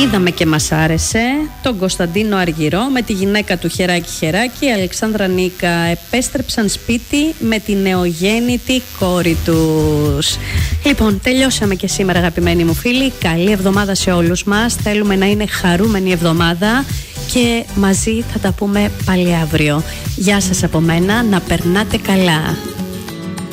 είδαμε και μας άρεσε, τον Κωνσταντίνο Αργυρό με τη γυναίκα του Χεράκι, η Αλεξάνδρα Νίκα, επέστρεψαν σπίτι με τη νεογέννητη κόρη τους. Λοιπόν, τελειώσαμε και σήμερα, αγαπημένοι μου φίλοι. Καλή εβδομάδα σε όλους μας. Θέλουμε να είναι χαρούμενη εβδομάδα και μαζί θα τα πούμε πάλι αύριο. Γεια σας από μένα, να περνάτε καλά.